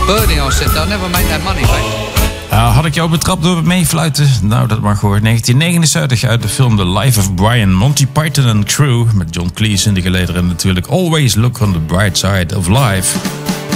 birdie, I said, they'll never make that money back. Had ik jou betrapt door het meefluiten? Nou, dat mag hoor. 1979 uit de film The Life of Brian, Monty Python and Crew. Met John Cleese in de geleden en natuurlijk Always Look on the Bright Side of Life.